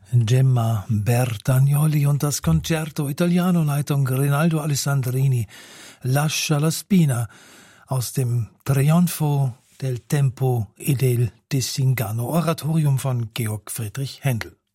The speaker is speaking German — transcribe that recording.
Gemma Bertagnolli und das Concerto Italiano, Leitung Rinaldo Alessandrini, Lascia la spina aus dem Trionfo del tempo e del Desingano, Oratorium von Georg Friedrich Händel.